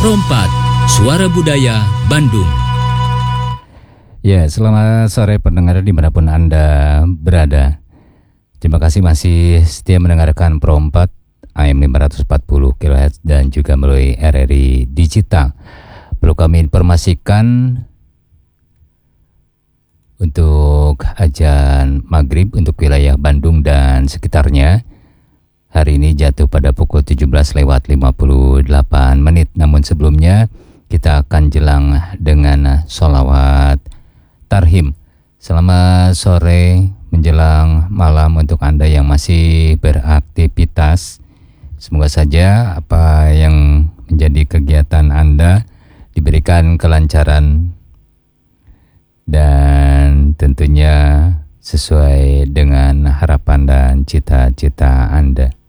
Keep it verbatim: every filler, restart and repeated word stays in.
Rompat, Suara Budaya Bandung. Ya, selamat sore pendengar dimanapun Anda berada. Terima kasih masih setia mendengarkan Pro empat A M lima ratus empat puluh kilohertz dan juga melalui R R I Digital. Perlu kami informasikan untuk azan maghrib untuk wilayah Bandung dan sekitarnya hari ini jatuh pada pukul tujuh belas lewat lima puluh delapan menit. Namun sebelumnya kita akan jelang dengan sholawat tarhim. Selamat sore menjelang malam untuk Anda yang masih beraktivitas. Semoga saja apa yang menjadi kegiatan Anda diberikan kelancaran dan tentunya sesuai dengan harapan dan cita-cita Anda.